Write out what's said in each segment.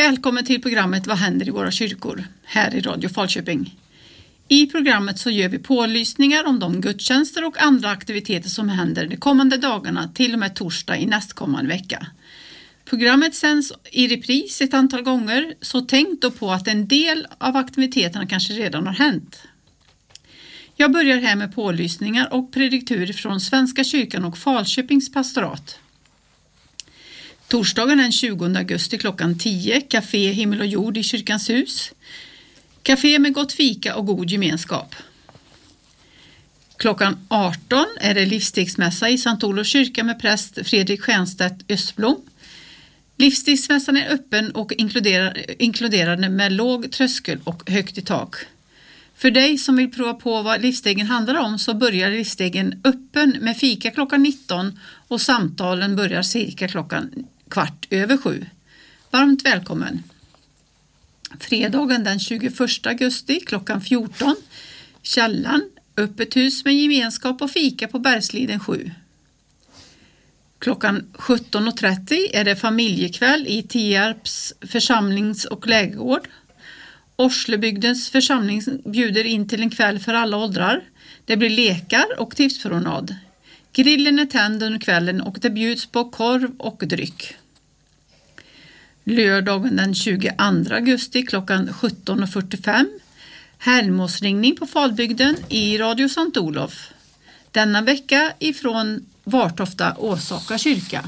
Välkommen till programmet Vad händer i våra kyrkor? Här i Radio Falköping. I programmet så gör vi pålysningar om de gudstjänster och andra aktiviteter som händer de kommande dagarna till och med torsdag i nästkommande vecka. Programmet sänds i repris ett antal gånger, så tänk då på att en del av aktiviteterna kanske redan har hänt. Jag börjar här med pålysningar och prediktur från Svenska kyrkan och Falköpings pastorat. Torsdagen den 20 augusti klockan 10, Café Himmel och Jord i Kyrkans hus. Café med gott fika och god gemenskap. Klockan 18 är det livsstigsmässa i Sankt Olofs kyrka med präst Fredrik Stjernstedt Östblom. Livsstigsmässan är öppen och inkluderande med låg tröskel och högt i tak. För dig som vill prova på vad livsstegen handlar om så börjar livsstegen öppen med fika klockan 19 och samtalen börjar cirka klockan 6:15. Varmt välkommen! Fredagen den 21 augusti klockan 14, Källan, öppet hus med gemenskap och fika på Bergsliden 7. Klockan 17.30 är det familjekväll i Tierps församlings- och lägergård. Orslebygdens församling bjuder in till en kväll för alla åldrar. Det blir lekar och tipspromenad. Grillen är tänd under kvällen och det bjuds på korv och dryck. Lördagen den 22 augusti klockan 17.45. Helgmålsringning på Falbygden i Radio Sankt Olof. Denna vecka ifrån Vartofta Åsaka kyrka.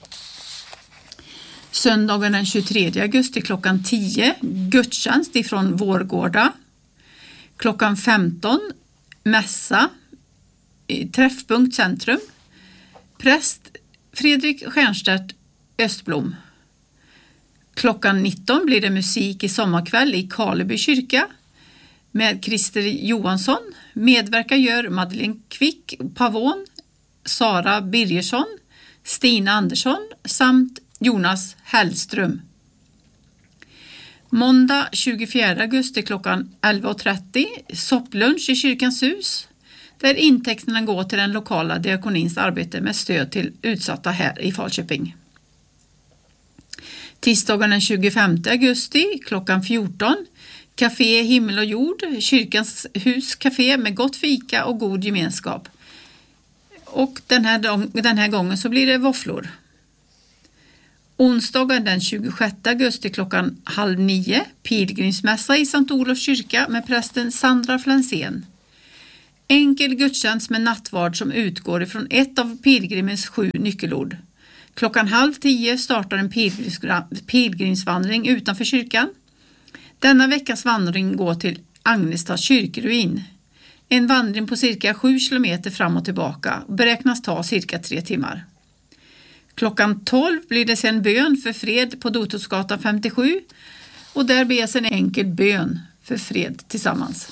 Söndagen den 23 augusti klockan 10, gudstjänst ifrån Vårgårda. Klockan 15, mässa i Träffpunkt Centrum. Präst Fredrik Stjernstedt Östblom. Klockan 19 blir det musik i sommarkväll i Karleby kyrka med Christer Johansson. Medverkar gör Madeleine Kvick Pavon, Sara Birgersson, Stina Andersson samt Jonas Hellström. Måndag 24 augusti klockan 11.30 sopplunch i Kyrkans hus där intäkterna går till den lokala diakonins arbete med stöd till utsatta här i Falköping. Tisdagen den 25 augusti klockan 14 Café Himmel och Jord, Kyrkans hus café med gott fika och god gemenskap. Och den här gången så blir det våfflor. Onsdagen den 26 augusti klockan 8:30 pilgrimsmässa i Sankt Olofs kyrka med prästen Sandra Flensén. Enkel gudstjänst med nattvard som utgår ifrån ett av pilgrimens 7 nyckelord. Klockan 9:30 startar en pilgrimsvandring utanför kyrkan. Denna veckas vandring går till Agnestads kyrkruin. En vandring på cirka 7 kilometer fram och tillbaka beräknas ta cirka 3 timmar. Klockan 12 blir det sedan bön för fred på Dotosgatan 57 och där bes en enkel bön för fred tillsammans.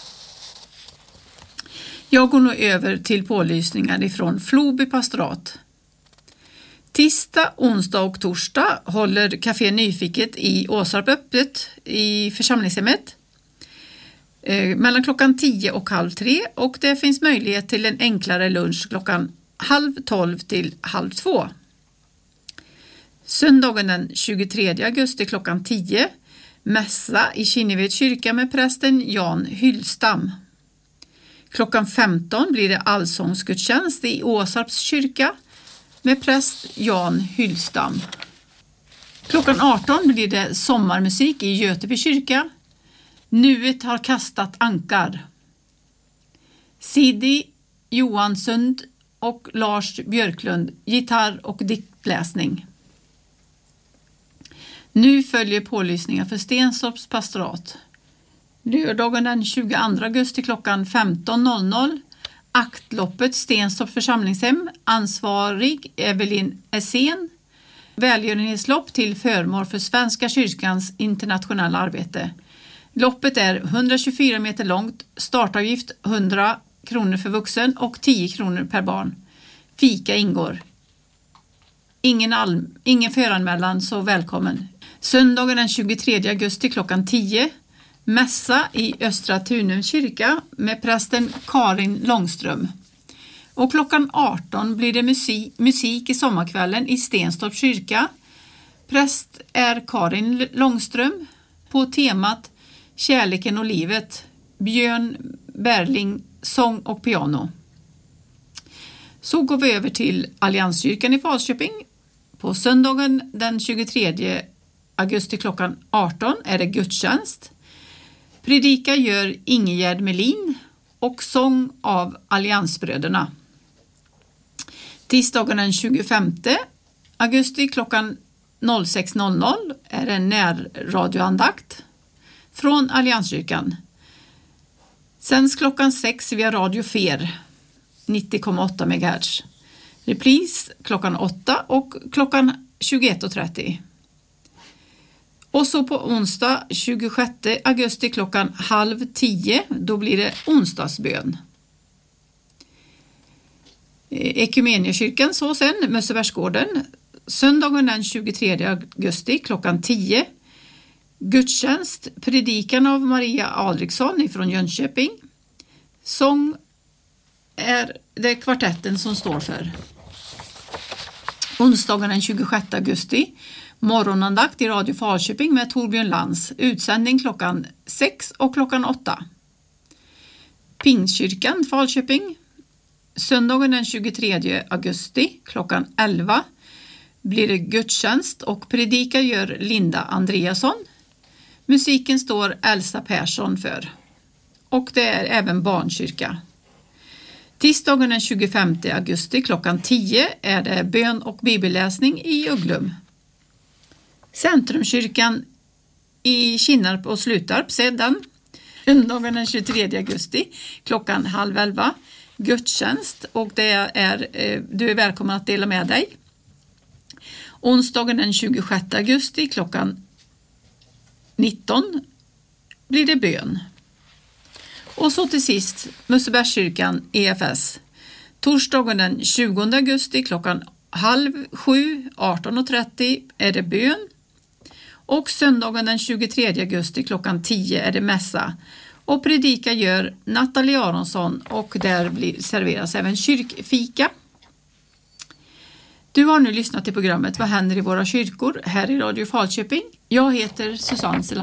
Jag går nu över till pålysningar ifrån Floby pastorat. Tisdag, onsdag och torsdag håller Café Nyfiket i Åsarp öppet i församlingshemmet mellan klockan 10 och 12:30 och det finns möjlighet till en enklare lunch klockan 11:30 till 12:30. Söndagen den 23 augusti klockan 10 mässa i Kinneved kyrka med prästen Jan Hyllstam. Klockan 15 blir det allsångsgudstjänst i Åsarps kyrka med präst Jan Hyllstam. Klockan 18 blir det sommarmusik i Göteby kyrka. Nuet har kastat ankar. Sidi Johansson och Lars Björklund, gitarr och diktläsning. Nu följer pålysningar för Stenstorps pastorat. Lördagen den 22 augusti klockan 15.00 aktloppet Stenstorps församlingshem, ansvarig Evelyn Essén. Välgörenhetslopp till förmån för Svenska kyrkans internationella arbete. Loppet är 124 meter långt, startavgift 100 kronor för vuxen och 10 kronor per barn. Fika ingår. Ingen föranmälan, så välkommen. Söndagen den 23 augusti klockan 10 mässa i Östra Tunums kyrka med prästen Karin Långström. Och klockan 18 blir det musik i sommarkvällen i Stenstorps kyrka. Präst är Karin Långström på temat Kärleken och livet. Björn Berling, sång och piano. Så går vi över till Allianskyrkan i Falköping. På söndagen den 23 augusti klockan 18 är det gudstjänst. Predika gör Ingegärd Melin och sång av Alliansbröderna. Tisdagen den 25 augusti klockan 06.00 är det närradioandakt från Allianskyrkan. Sänds klockan 6 via Radio Fer 90,8 MHz. Repris klockan 8 och klockan 21.30. Och så på onsdag 26 augusti klockan 9:30 då blir det onsdagsbön. Ekumeniakyrkan så sen, Mössebergsgården. Söndagen den 23 augusti klockan 10. Gudstjänst, predikan av Maria Adriksson från Jönköping. Sång är det kvartetten som står för. Onsdagen den 26 augusti. Morgonandakt i Radio Falköping med Torbjörn Lans. Utsändning klockan 6 och klockan 8. Pingstkyrkan Falköping. Söndagen den 23 augusti klockan 11 blir det gudstjänst och predika gör Linda Andreasson. Musiken står Elsa Persson för. Och det är även barnkyrka. Tisdagen den 25 augusti klockan 10 är det bön och bibelläsning i Uglum. Centrumkyrkan i Kinnarp och Slutarp sedan. Söndagen den 23 augusti klockan 10:30 gudstjänst och det är, du är välkommen att dela med dig. Onsdagen den 26 augusti klockan 19 blir det bön. Och så till sist Mössebergskyrkan EFS. Torsdagen den 20 augusti klockan 6:30, 18:30 är det bön. Och söndagen den 23 augusti klockan 10 är det mässa. Och predika gör Nathalie Aronsson och där serveras även kyrkfika. Du har nu lyssnat till programmet Vad händer i våra kyrkor här i Radio Falköping. Jag heter Susanne Selander.